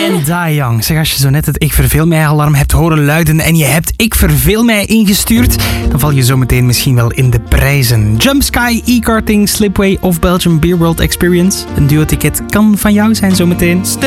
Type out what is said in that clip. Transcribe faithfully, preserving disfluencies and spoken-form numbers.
En Die Young. Zeg, als je zo net het Ik Verveel Mij alarm hebt horen luiden en je hebt Ik Verveel Mij ingestuurd, dan val je zo meteen misschien wel in de prijzen. Jump Sky, e-karting, Slipway of Belgium Beer World Experience. Een duo-ticket kan van jou zijn zometeen.